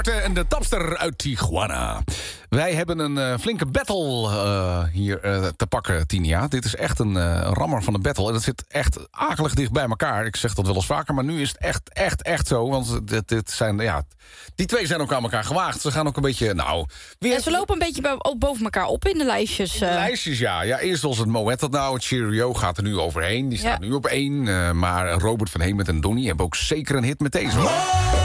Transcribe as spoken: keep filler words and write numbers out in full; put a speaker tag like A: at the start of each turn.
A: En de tapster uit Tijuana. Wij hebben een uh, flinke battle uh, hier uh, te pakken, Tinia. Dit is echt een uh, rammer van een battle. En dat zit echt akelig dicht bij elkaar. Ik zeg dat wel eens vaker, maar nu is het echt, echt, echt zo. Want dit, dit zijn, ja, die twee zijn ook aan elkaar gewaagd. Ze gaan ook een beetje, nou... Weer...
B: Ja, ze lopen een beetje boven elkaar op in de lijstjes.
A: In de lijstjes, ja. ja. Eerst was het Moet dat nou. Cheerio gaat er nu overheen. Die staat ja. nu op één. Uh, maar Robert van Hemert en Donnie hebben ook zeker een hit met deze. Hoor.